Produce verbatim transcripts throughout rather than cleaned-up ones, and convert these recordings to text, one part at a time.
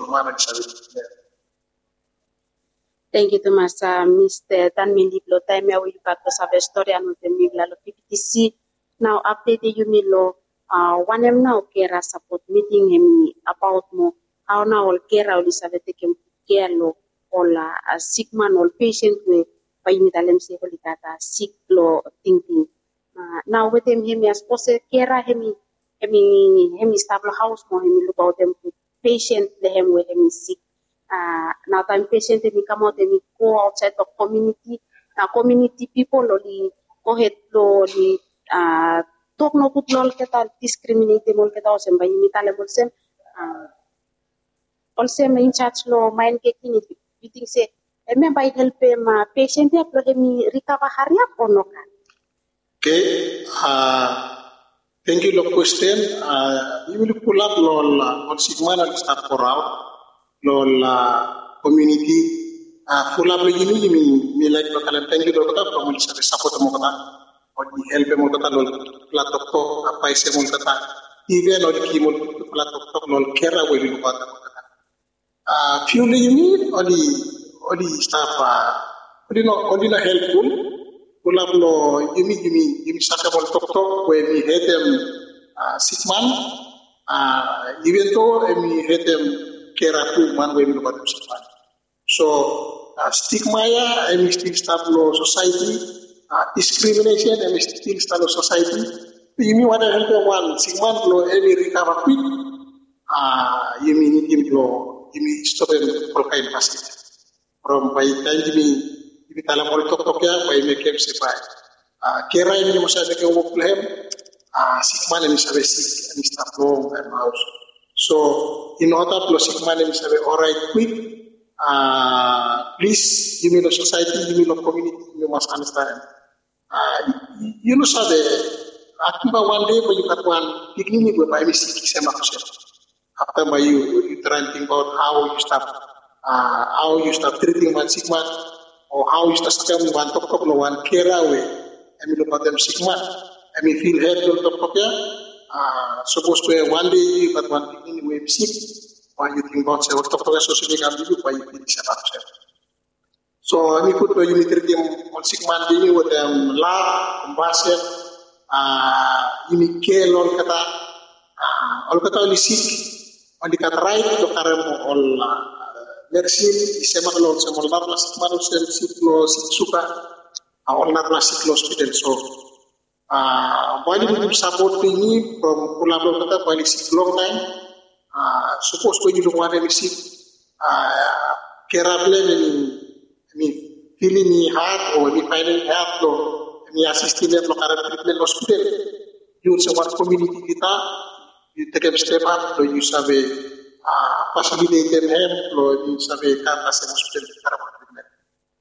mana sabe. Thank you, Thomas. Uh, Mister Tanmindi Blo, time ya will back to save story and the Migla P P T C. Now update you me lo. Uh, one em now kera support meeting him about mo how now all kera all save take him care lo all a sick man all patient we by mitalem se all kata sick lo thinking. Uh, now with him him as pose kera him him him stable house mo him look out them patient the him with him sick. Uh, now time patient they come out and go outside the community. Uh, community people only go ahead only uh, talk no good lol keta discriminate mol keta osem ba imitale mol sem uh, also in charge lo mind ke kini you think say eme by help ma patient ya pro mi recover haria kono kan. Okay, uh, thank you for question. Uh, you will pull up lol on sigma na start for out lol community uh, pull up you ni mi mi like lo kalen thank you do kata from mo sa support mo kata o di help mo kata lol platok ko apay se mo kata even o di mo platok ko lol kera we lu kata kata uh, few ni mi o di o di staff o di no o di na helpful pull up lo yumi yumi yumi sa ka mo tok tok we mi hetem uh, six man uh, even though mi hetem kera tu man we mi kata six man so uh, stigma ya mi still staff lo society Uh, discrimination and still style of society. You mean what I help one sigma lo every recover quick. Ah, you mean him lo you mean stop him for kind passage. From by time you mean you tell him all talk talk ya by make him say bye. Ah, kera ini masa ada ke work plan. Ah, sigma ni sabe sick and start long and house. So in order to sigma ni sabe alright quick. Ah, please give me the society, give me the community. You must understand. Uh, you know, so the Akiba one day when you got one beginning with my mistake, after my you, you try and think about how you start, uh, how you start treating one sick man, or how you start coming one top top no one care away. I mean, about them sick man. I mean, feel hurt on top top here. Uh, supposed to one day you got one beginning with sick, or you think about say, what top top social media can do, why you feel set up. So I put the unit team on sick man dealing with them lab, compassion, uh, unit care, all kata, uh, all kata only sick, on the kata right, the current all medicine, semak lo, semak lab, sick man, sick lo, sick suka, all not sick hospital. So, uh, while you support me from Kulablo kata, while sick long time, uh, supposed to you don't want any sick, uh, care in I mean, feeling me hard or me finding help or me assisting them local treatment hospital. You say what community kita, you take a step up, so you have a facilitate them help, or you have a campus hospital treatment.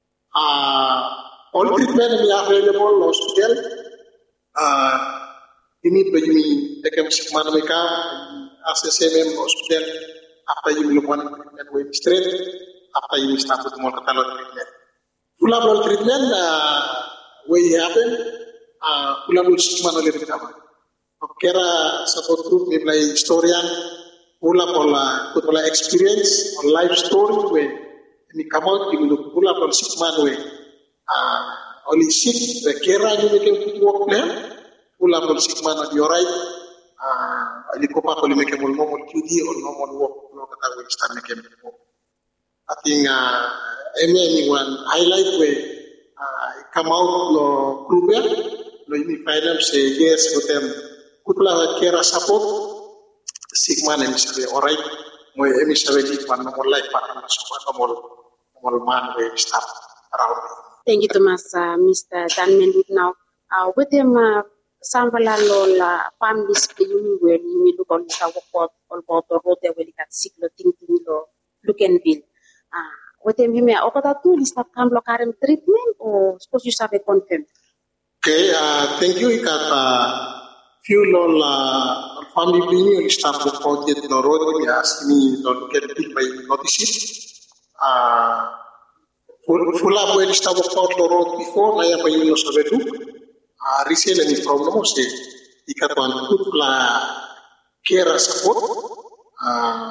Uh, all treatment we are available in hospital. Uh, you need to you take a sick man make up, access them hospital after you look one treatment way straight. After you start with more treatment. Full treatment, uh, where it happen, uh, full stigma no le recover. Kera support group maybe like historian, full up all put all experience or life story where we come out you look full up on stigma way. Uh, only sick the kera you make him work plan, full up on stigma no you're right. Uh, only copa only make him normal Q D or normal work. No kata we start make him work. I think uh, anyone highlight where uh, come out no group no you find them say yes with them good la care support sigma and say all right mo emi say di man no life partner so what mo mo man we start around. Thank you Thomas, uh, Mister Tanmindi now. Uh, with them uh, samvala lola families you where you look on the work all about the road where you got sick lo thinking lo look and bill. Ah, what em hime okota tu lista kam lo current treatment or suppose you have a confirm. Okay, uh, thank you. Ikat uh, few lol uh, family ini staff of project no road ya sini don't get it by notices. Ah, full up when staff of project no road before na ya pa yun no sabetu. Ah, receive any problem se ikat one good la care support. Ah,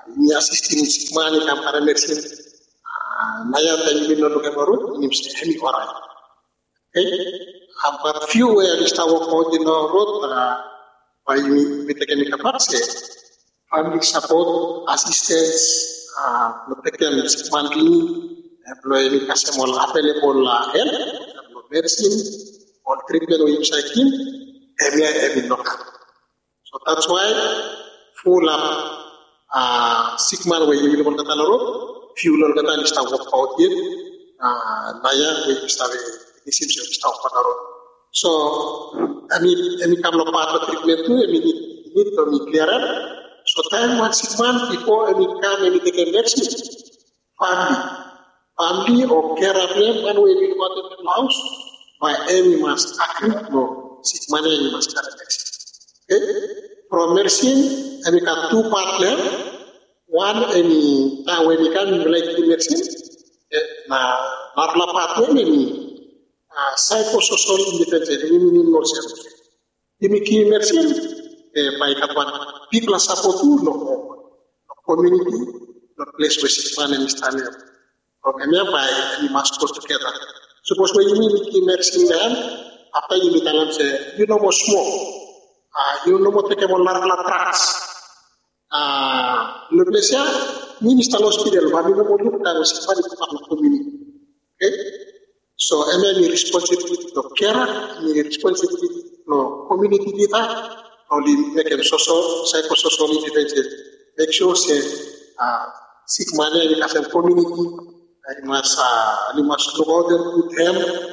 ni assisting sikmani kam para mersin naya tani bin no kamaru ni mse hemi ora okay about few where I start work in the road by me with the chemical parts family support assistance protection sikmani employee customer available help medicine or treatment with psychiatry every every local. So that's why full up uh, sick man where you will get a lot fuel or get a list of work out here. Naya we start the symptoms stop on the road. So I mean any couple of part of treatment too, I mean it need to be clearer. So time one sick man before any come any take a medicine family family or care of them when we will go to the house by any must agree no sick man any must get a medicine. Okay? From medicine, we have two partners. One, any time when we can like the medicine, na narla partner ni psychosocial independence. Ini ni more serious. Ini key medicine, by kapan people support tu no community, no place where sick man and stand up. From nearby, we must go together. Suppose when you need key medicine, then after you meet them, say you know more smoke. Ah, you know what take about la tracks. Ah, le place minister hospital, but you know what look at was part of the community. Okay, so I mean responsibility to care, any responsibility to community data, only make them social, psychosocial independent. Make sure say ah sick man in the community, I must ah, you must look out with them.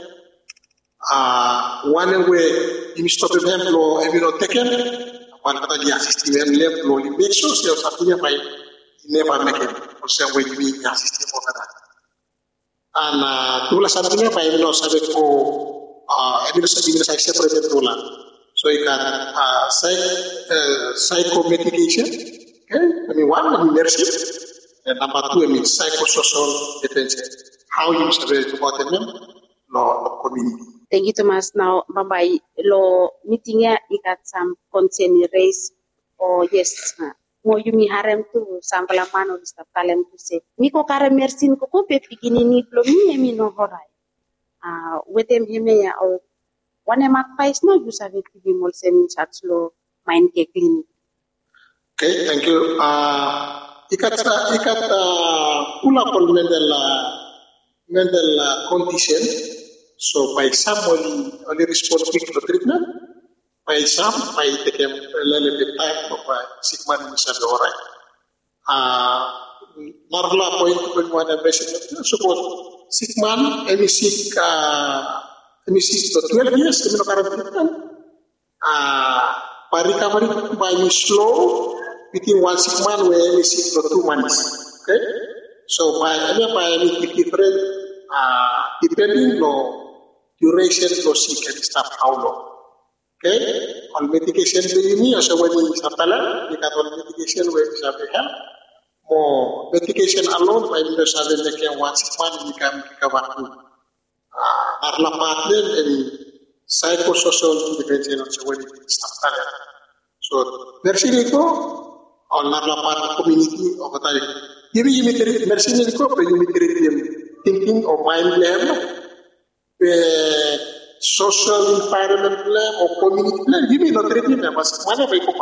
Uh, one way you stop them flow every not taken one kata dia assist them left flow make sure say satunya by never make it or say way you assist them for that and uh, tula satunya by no sabe ko uh every so even say separate tula so you can uh, psych uh, psycho medication okay I mean one leadership and number two I mean psychosocial attention how you sabe about them no, no community. Thank you, Thomas. Now, Babai, lo meeting ya ikat some concern race or yes, mo yumi harem tu sampala mano lista kalem tu se. Miko kare mersin ko ko pe pikini ni lo mi emi no horai. Ah, wetem heme ya o wane mak pais no you save T V mol sen chats lo mind ke clinic. Okay, thank you. Ah, uh, ikat ikat uh, pula pol mendel mendel condition. So by some only, only respond quick to treatment, by some by take a little bit time of sick man in the alright. Uh Marla point when one ambition suppose sick man any sick uh any sick to twelve years in the current treatment. Uh by recovery by slow within one sick man where any sick to two months. Okay? So by any by any different uh depending on duration to sick and stuff how long. Okay? On medication ini also when you sapala, you can on medication where you have help. More medication alone by the seven make one sick man you can recover to. Uh arla partner and psychosocial intervention also when you start. So mercy itu on arla part community of the Give you mercy itu you thinking or mind level. Uh, social environment plan or community plan, give me the treatment, but mana baik apa?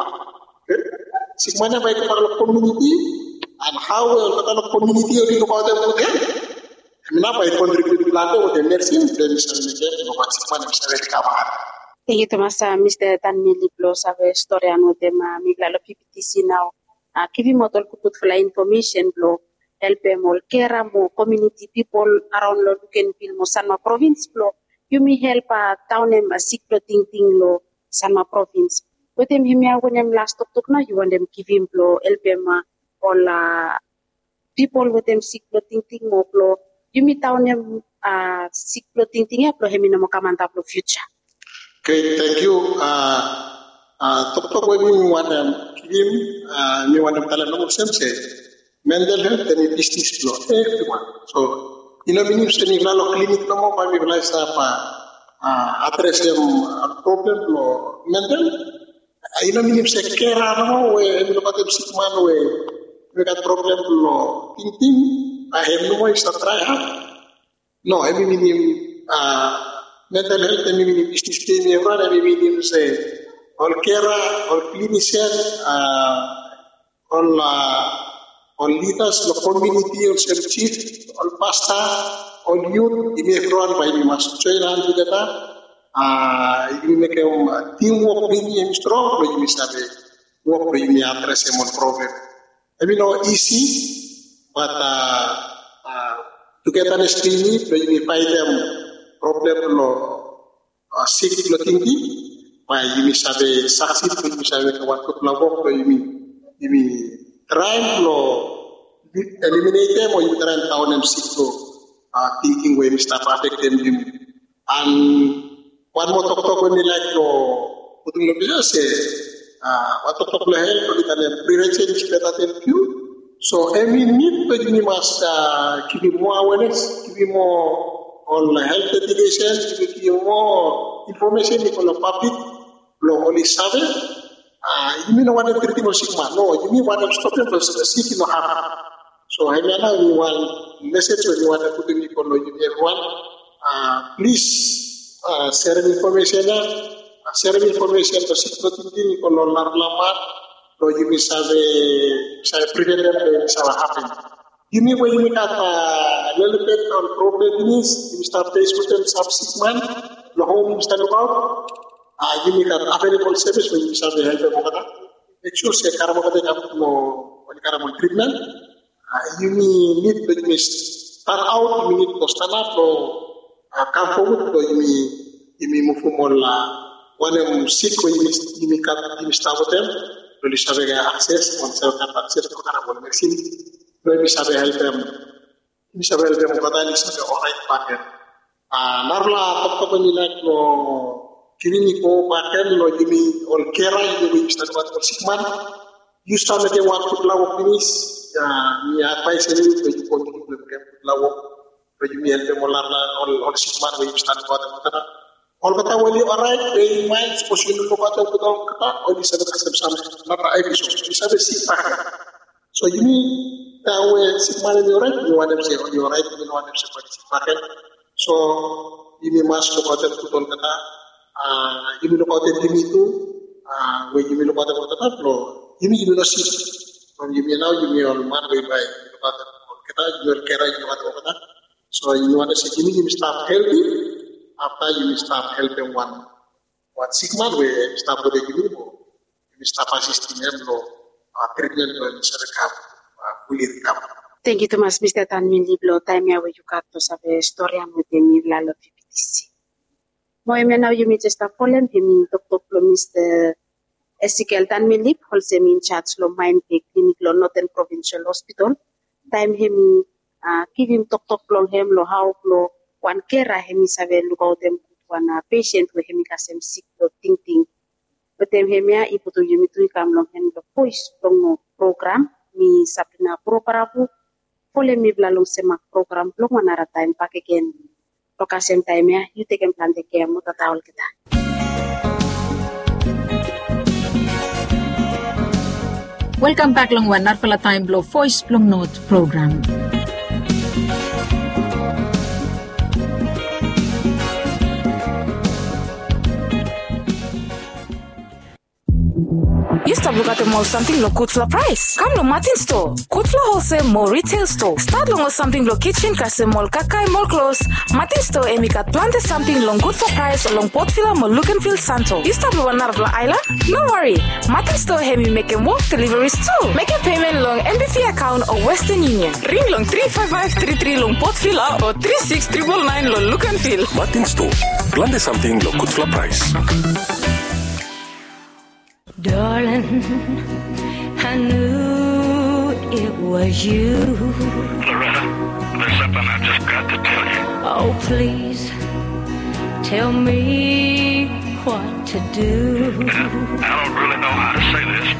Si mana baik apa community and how the community will go about them. Kenapa itu contribute plan itu the nursing dan misalnya ke inovasi mana bisa recover. Thank you, Thomas. Mister Tanmili Blo, sabe historia no tema migla lo P P T C now. Kivi motol kuput fly information Blo. Help mo kera mo community people around lo duken fil mo Sanma province lo you me help a town em a siklo ting ting lo Sanma province with them him ya when em last tok tok na you want them give him lo help em all uh, people with them siklo ting ting mo lo you me town em uh, siklo ting ting ya lo hemi no mo kamanta lo future. Okay, thank you. Uh uh tok tok we mi want them give him uh mi want them tala no mo semse mental health and business law everyone. So ina minim seni lalo klinik no mo pa mi bala sa pa address yung problem lo mental ina minim se kera no we ino pa tem sick man we we got problem lo ting-ting, ahem no mo isa try ha. No, emi minim uh, mental health, emi minim business team, everyone, emi minim say all carer, all clinician, uh, all uh, all leaders, the community, all self chief, all pastor, all youth, emi everyone by emi must join hand together. Ah, imi make um teamwork imi imi strong, but imi sabe work, but imi address em problem. Imi no easy, but uh, uh, together as team, but imi fight them problem lo uh, sick lo tinggi, but imi sabe succeed, but imi sabe kawan kepelawak, but imi imi try lo eliminate them, or imi try tahu them sick lo uh, thinking where imi start affect them and one more talk talk when like no, putting the business say, ah, what talk talk le help with the prevention is better than cure. So every need to give must give you more awareness, give you more on health education, give you more information on the public, lo only sabe. Ah, you mean what the treating of sigma? No, you mean what I'm stopping from seeking no harm. So I mean now you want message when you want to put in the people, you everyone, ah, please. Uh, sharing information na uh, sharing information to siklo tinggi ko lo lar lamar lo yumi sabe sabe prevent them from sabe happen yumi wo yumi kata little bit on problem is you start face with them sub six man lo home stand about ah yumi kata available service when you sabe help mo kata make sure say karamo kata kap mo wali karamo treatment ah yumi need to yumi start out yumi need to stand up lo come forward to imi imi mufumola one um sick imi imi kat imi stavotem to li sabe access on self access to kana bon vaccine to imi sabe help them imi sabe help them kata li sabe alright paken ah narla top to ni like no kini ko paken lo imi all kera imi stand what sick man you start to want to lawo finish ya ni advice ni to continue to lawo Baju help them all all all six months we stand for them kata all kata wali alright they mind position lo kata kata kata all bisa kasem sama napa episode bisa be six pack so you mean that way six months you right you want them say you right you want them say six pack so ini mas lo kata betul kata ah ini lo kata demi itu ah we ini lo kata kata lo ini ini lo six from you now you all man we by kata kita jual kera itu kata kata. So you want to say, you need to start helping. After you start helping one, one sick man, we start with the you you start assisting them, no, treatment when it's recover, fully recover. Thank you, Thomas. Mister Tanmin Liblo, time ya you got to have a story and with the Mila of P T C. Mo eme now you meet just a fallen him Doctor Mister Ezekiel Tanmin Lib, also in charge lo mind clinic lo Northern Provincial Hospital. Time him. Uh, give him talk talk long him lo how lo one kera hemi sabe look out them one uh, patient we hemi kasem sick lo ting ting but them hemia iputo yumi tu kam long hen lo voice long program mi sabrina proparapu pole mi bla long semak program long manara time pak again to kasem time ya you take plan de ke mo tataul kita. Welcome back long one narfala time blow voice long note program. You stop look at the mall something lo Kutfla price. Come lo Martin store. Kutfla wholesale mall retail store. Start long something lo kitchen kase mall kakai mall close. Martin store emikat plante something long good for price long Portfila mall look and feel santo. You stop lo Narvla Isla? No worry. Martin store hemi make a walk deliveries too. Make a payment long M B F account or Western Union. Ring long three five five three three long Portfila or three six nine nine nine lo look and feel. Martin store. Plante something lo Kutfla price. Darling, I knew it was you. Loretta, there's something I just got to tell you. Oh, please, tell me what to do. I don't really know how to say this,